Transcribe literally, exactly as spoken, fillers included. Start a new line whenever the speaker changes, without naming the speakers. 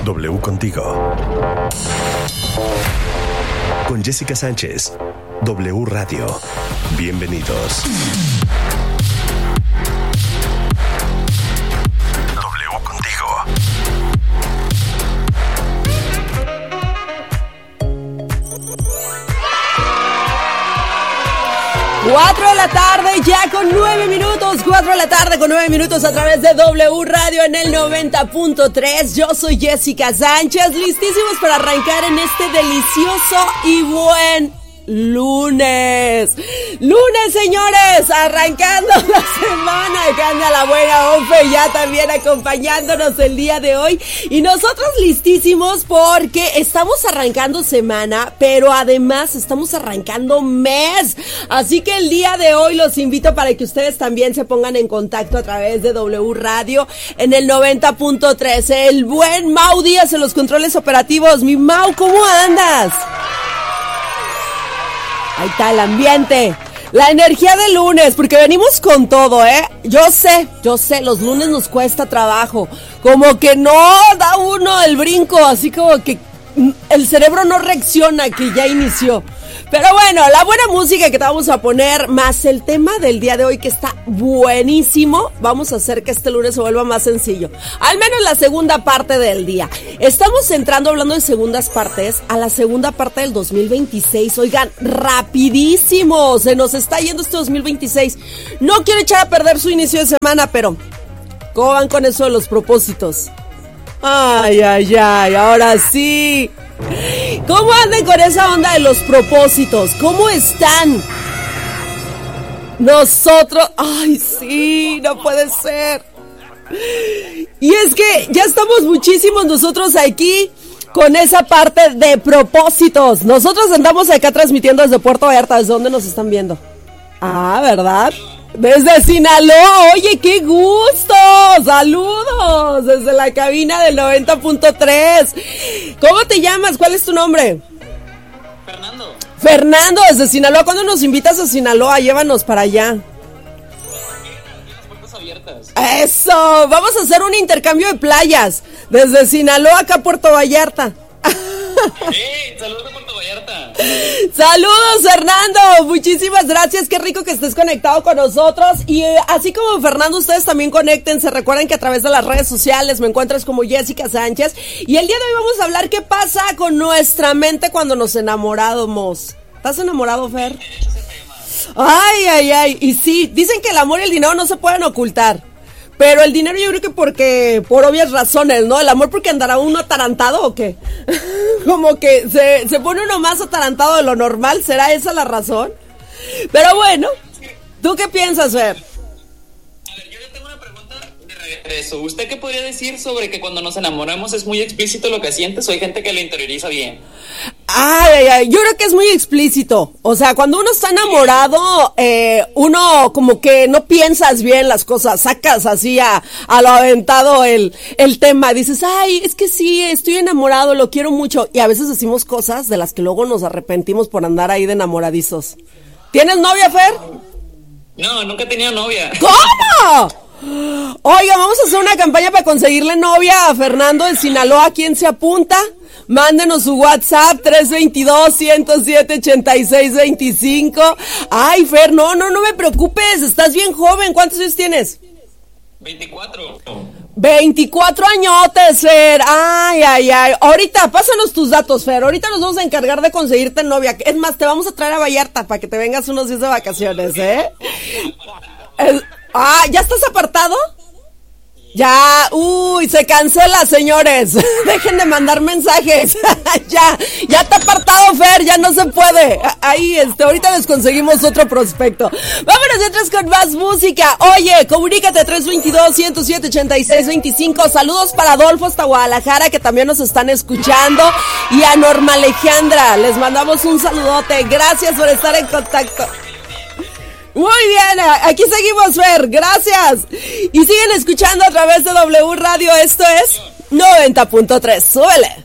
W contigo. Con Jessica Sánchez, W Radio. Bienvenidos. W contigo.
Cuatro de la tarde, ya con nueve minutos, cuatro de la tarde con nueve minutos a través de W Radio en el noventa punto tres. Yo soy Jessica Sánchez, listísimos para arrancar en este delicioso y buen lunes. Lunes, señores, arrancando la semana, cambia la buena Ofe ya también acompañándonos el día de hoy. Y nosotros listísimos porque estamos arrancando semana, pero además estamos arrancando mes. Así que el día de hoy los invito para que ustedes también se pongan en contacto a través de W Radio en el noventa punto tres. El buen Mau Díaz en los controles operativos. Mi Mau, ¿cómo andas? Ahí está el ambiente, la energía del lunes, porque venimos con todo, ¿eh? Yo sé, yo sé, los lunes nos cuesta trabajo, como que no da uno el brinco, así como que el cerebro no reacciona que ya inició. Pero bueno, la buena música que te vamos a poner, más el tema del día de hoy que está buenísimo, vamos a hacer que este lunes se vuelva más sencillo. Al menos la segunda parte del día. Estamos entrando, hablando de segundas partes, a la segunda parte del dos mil veintiséis. Oigan, rapidísimo, se nos está yendo este dos mil veintiséis. No quiero echar a perder su inicio de semana, pero ¿cómo van con eso de los propósitos? Ay, ay, ay, ahora sí. ¿Cómo andan con esa onda de los propósitos? ¿Cómo están? Nosotros, ay, sí, no puede ser. Y es que ya estamos muchísimos nosotros aquí con esa parte de propósitos. Nosotros andamos acá transmitiendo desde Puerto Vallarta. ¿Desde dónde nos están viendo? Ah, ¿verdad? Desde Sinaloa, oye, qué gusto, saludos, desde la cabina del noventa punto tres. ¿Cómo te llamas? ¿Cuál es tu nombre?
Fernando.
Fernando, desde Sinaloa. ¿Cuándo nos invitas a Sinaloa? Llévanos para allá.
Las puertas abiertas.
Eso, vamos a hacer un intercambio de playas, desde Sinaloa acá a Puerto Vallarta.
¡Eh! ¡Saludos de Puerto Vallarta!
¡Saludos, Fernando! Muchísimas gracias, qué rico que estés conectado con nosotros. Y eh, así como Fernando, ustedes también conéctense. Recuerden que a través de las redes sociales me encuentras como Jessica Sánchez. Y el día de hoy vamos a hablar qué pasa con nuestra mente cuando nos enamoramos. ¿Estás enamorado, Fer? Ay, ay, ay. Y sí, dicen que el amor y el dinero no se pueden ocultar. Pero el dinero yo creo que porque, por obvias razones, ¿no? El amor porque andará uno atarantado o qué. Como que se, se pone uno más atarantado de lo normal, ¿será esa la razón? Pero bueno, ¿tú qué piensas, Fer?
A ver, yo le tengo una pregunta de regreso. ¿Usted qué podría decir sobre que cuando nos enamoramos es muy explícito lo que sientes o hay gente que lo interioriza bien?
Ay, ay, ay, yo creo que es muy explícito. O sea, cuando uno está enamorado, eh, uno como que no piensas bien las cosas, sacas así a, a lo aventado el, el tema. Dices, ay, es que sí, estoy enamorado, lo quiero mucho. Y a veces decimos cosas de las que luego nos arrepentimos por andar ahí de enamoradizos. ¿Tienes novia, Fer?
No, nunca he tenido novia.
¿Cómo? Oiga, vamos a hacer una campaña para conseguirle novia a Fernando de Sinaloa. ¿Quién se apunta? Mándenos su WhatsApp tres dos dos, uno cero siete, ocho seis dos cinco. Ay, Fer, no, no, no me preocupes, estás bien joven. ¿Cuántos años tienes?
veinticuatro.
veinticuatro añotes, Fer. Ay, ay, ay. Ahorita, pásanos tus datos, Fer. Ahorita nos vamos a encargar de conseguirte novia. Es más, te vamos a traer a Vallarta para que te vengas unos días de vacaciones, ¿eh? Es... Ah, ¿ya estás apartado? Ya, uy, se cancela, señores. Dejen de mandar mensajes. ya, ya está apartado, Fer, ya no se puede. Ahí, este, ahorita les conseguimos otro prospecto. Vámonos nosotros con más música. Oye, comunícate tres dos dos, uno cero siete, ocho seis dos cinco. Saludos para Adolfo hasta Guadalajara, que también nos están escuchando. Y a Norma Alejandra, les mandamos un saludote. Gracias por estar en contacto. Muy bien, aquí seguimos, Fer, gracias. Y siguen escuchando a través de W Radio, esto es noventa punto tres, súbele.